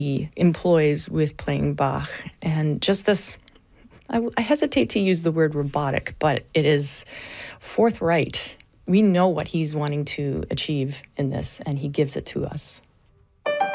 he employs with playing Bach. And just this, I hesitate to use the word robotic, but it is forthright. We know what he's wanting to achieve in this, and he gives it to us.